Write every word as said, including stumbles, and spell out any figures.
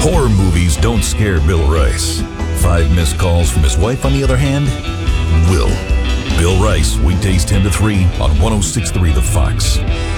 Horror movies don't scare Bill Rice. Five missed calls from his wife, on the other hand, will. Bill Rice, weekdays ten to three on one oh six point three The Fox.